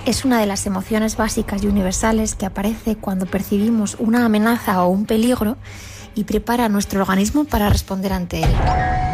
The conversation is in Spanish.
Es una de las emociones básicas y universales que aparece cuando percibimos una amenaza o un peligro y prepara a nuestro organismo para responder ante él.